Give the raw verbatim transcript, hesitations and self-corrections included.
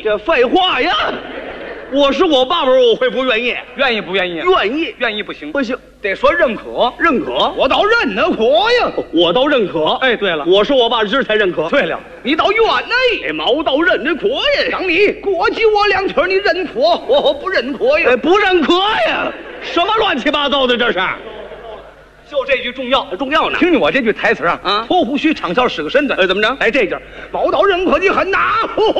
意。这废话呀！我是我爸爸，我会不愿意？ 愿意不愿意？ 愿意， 愿意不行， 不行， 得说认可， 认可。 我倒认得可呀， 我倒认可。 哎，对了， 我是我爸这才认可。 对了，你倒愿意， 哎，毛倒认得可呀。 让你过继我两腿，你认可，我不认可呀。 哎，不认可呀？什么乱七八糟的这是？ 就这句重要， 重要呢。 听听我这句台词啊， 啊， 脱胡须，敞笑使个身子。 哎，怎么着？ 来这句，毛倒认可你很呐。